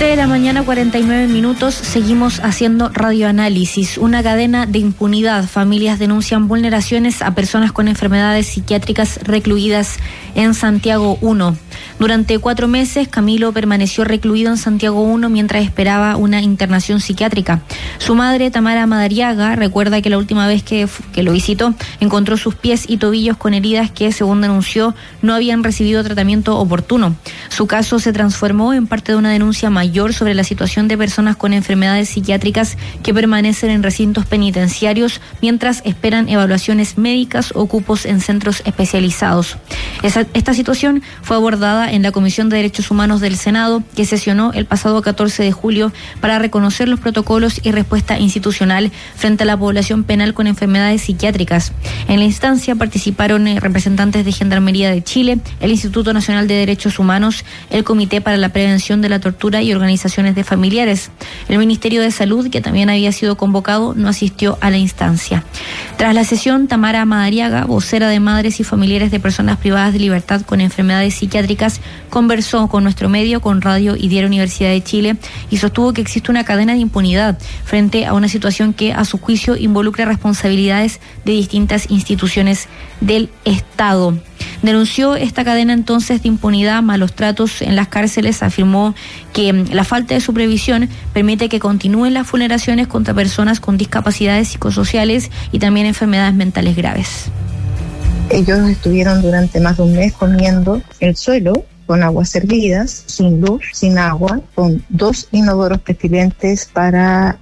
7:49 a.m, seguimos haciendo radioanálisis. Una cadena de impunidad. Familias denuncian vulneraciones a personas con enfermedades psiquiátricas recluidas en Santiago 1. Durante 4 meses, Camilo permaneció recluido en Santiago 1 mientras esperaba una internación psiquiátrica. Su madre, Tamara Madariaga, recuerda que la última vez que lo visitó, encontró sus pies y tobillos con heridas que, según denunció, no habían recibido tratamiento oportuno. Su caso se transformó en parte de una denuncia mayor sobre la situación de personas con enfermedades psiquiátricas que permanecen en recintos penitenciarios mientras esperan evaluaciones médicas o cupos en centros especializados. Esta situación fue abordada en la Comisión de Derechos Humanos del Senado, que sesionó el pasado 14 de julio para reconocer los protocolos y respuesta institucional frente a la población penal con enfermedades psiquiátricas. En la instancia participaron representantes de Gendarmería de Chile, el Instituto Nacional de Derechos Humanos, el Comité para la Prevención de la Tortura y organizaciones de familiares. El Ministerio de Salud, que también había sido convocado, no asistió a la instancia. Tras la sesión, Tamara Madariaga, vocera de madres y familiares de personas privadas de libertad con enfermedades psiquiátricas, conversó con nuestro medio, con Radio y Diario Universidad de Chile, y sostuvo que existe una cadena de impunidad frente a una situación que, a su juicio, involucra responsabilidades de distintas instituciones del Estado. Denunció esta cadena entonces de impunidad, malos tratos en las cárceles. Afirmó que la falta de supervisión permite que continúen las vulneraciones contra personas con discapacidades psicosociales y también enfermedades mentales graves. Ellos estuvieron durante más de un mes comiendo el suelo con aguas servidas, sin luz, sin agua, con 2 inodoros pestilentes para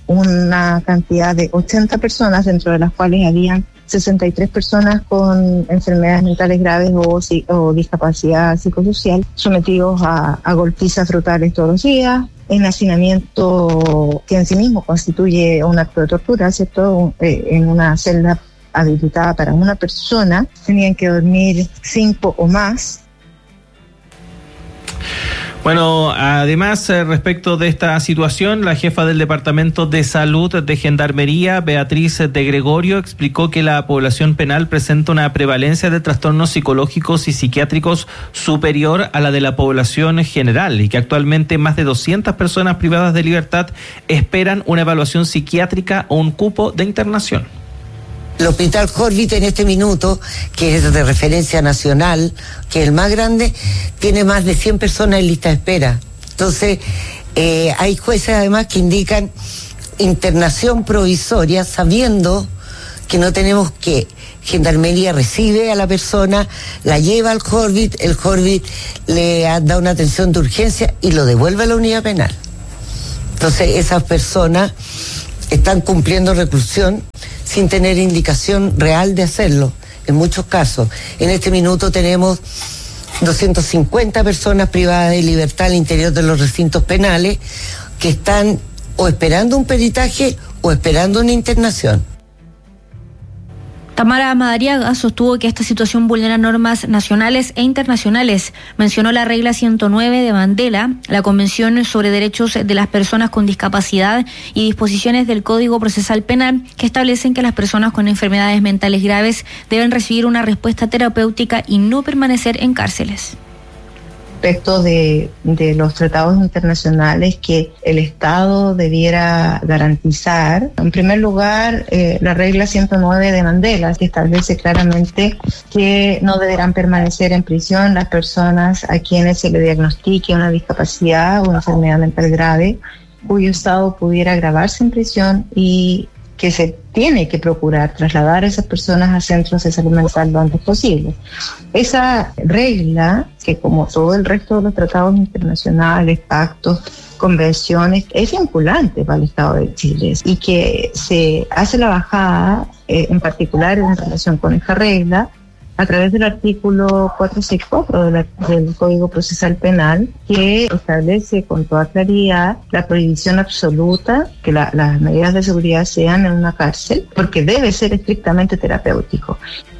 una cantidad de 80 personas, dentro de las cuales habían 63 personas con enfermedades mentales graves o discapacidad psicosocial, sometidos a golpizas brutales todos los días, en hacinamiento que en sí mismo constituye un acto de tortura, ¿cierto? En una celda habilitada para una persona, tenían que dormir 5 o más. Bueno, además, respecto de esta situación, la jefa del Departamento de Salud de Gendarmería, Beatriz de Gregorio, explicó que la población penal presenta una prevalencia de trastornos psicológicos y psiquiátricos superior a la de la población general y que actualmente más de 200 personas privadas de libertad esperan una evaluación psiquiátrica o un cupo de internación. El Hospital Horvit en este minuto, que es de referencia nacional, que es el más grande, tiene más de 100 personas en lista de espera. Entonces, hay jueces además que indican internación provisoria, sabiendo que no tenemos que... Gendarmería recibe a la persona, la lleva al Horvit, el Horvit le da una atención de urgencia y lo devuelve a la unidad penal. Entonces, esas personas están cumpliendo reclusión sin tener indicación real de hacerlo, en muchos casos. En este minuto tenemos 250 personas privadas de libertad al interior de los recintos penales que están o esperando un peritaje o esperando una internación. Tamara Madariaga sostuvo que esta situación vulnera normas nacionales e internacionales. Mencionó la regla 109 de Mandela, la Convención sobre Derechos de las Personas con Discapacidad y disposiciones del Código Procesal Penal que establecen que las personas con enfermedades mentales graves deben recibir una respuesta terapéutica y no permanecer en cárceles. Respecto de los tratados internacionales que el Estado debiera garantizar. En primer lugar, la regla 109 de Mandela, que establece claramente que no deberán permanecer en prisión las personas a quienes se le diagnostique una discapacidad o una enfermedad mental grave, cuyo estado pudiera agravarse en prisión y que se tiene que procurar trasladar a esas personas a centros de salud mental lo antes posible. Esa regla, que como todo el resto de los tratados internacionales, pactos, convenciones, es vinculante para el Estado de Chile y que se hace la bajada, en particular en relación con esta regla, a través del artículo 464 del Código Procesal Penal, que establece con toda claridad la prohibición absoluta que las medidas de seguridad sean en una cárcel, porque debe ser estrictamente terapéutico.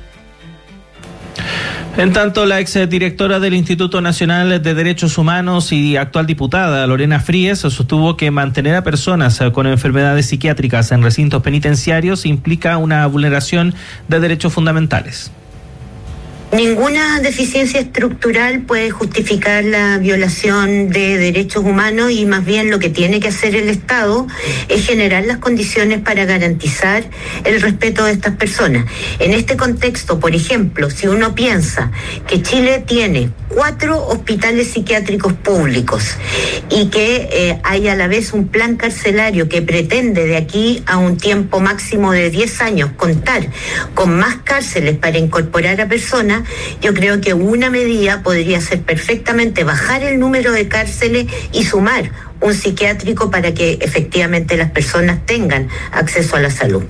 En tanto, la exdirectora del Instituto Nacional de Derechos Humanos y actual diputada, Lorena Fríes, sostuvo que mantener a personas con enfermedades psiquiátricas en recintos penitenciarios implica una vulneración de derechos fundamentales. Ninguna deficiencia estructural puede justificar la violación de derechos humanos, y más bien lo que tiene que hacer el Estado es generar las condiciones para garantizar el respeto de estas personas. En este contexto, por ejemplo, si uno piensa que Chile tiene 4 hospitales psiquiátricos públicos y que hay a la vez un plan carcelario que pretende de aquí a un tiempo máximo de 10 años contar con más cárceles para incorporar a personas, yo creo que una medida podría ser perfectamente bajar el número de cárceles y sumar un psiquiátrico para que efectivamente las personas tengan acceso a la salud.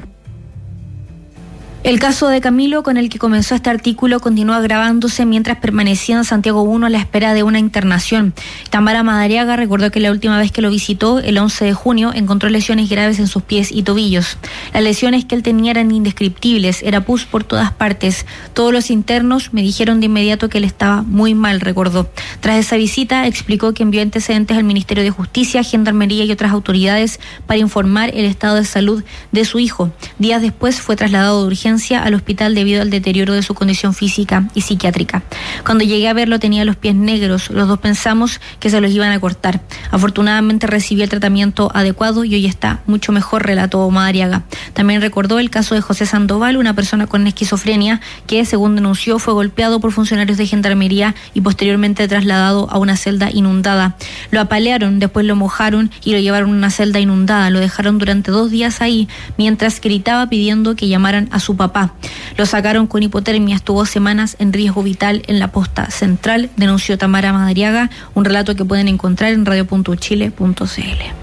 El caso de Camilo, con el que comenzó este artículo, continúa agravándose mientras permanecía en Santiago 1 a la espera de una internación. Tamara Madariaga recordó que la última vez que lo visitó, el 11 de junio, encontró lesiones graves en sus pies y tobillos. Las lesiones que él tenía eran indescriptibles, era pus por todas partes. Todos los internos me dijeron de inmediato que él estaba muy mal, recordó. Tras esa visita, explicó que envió antecedentes al Ministerio de Justicia, Gendarmería y otras autoridades para informar el estado de salud de su hijo. Días después fue trasladado de urgencia al hospital debido al deterioro de su condición física y psiquiátrica. Cuando llegué a verlo tenía los pies negros, los dos pensamos que se los iban a cortar. Afortunadamente recibió el tratamiento adecuado y hoy está mucho mejor, relató Madariaga. También recordó el caso de José Sandoval, una persona con esquizofrenia que, según denunció, fue golpeado por funcionarios de Gendarmería y posteriormente trasladado a una celda inundada. Lo apalearon, después lo mojaron y lo llevaron a una celda inundada. Lo dejaron durante 2 días ahí mientras gritaba pidiendo que llamaran a su papá. Lo sacaron con hipotermia, estuvo semanas en riesgo vital en la posta central, denunció Tamara Madariaga, un relato que pueden encontrar en radio.uchile.cl.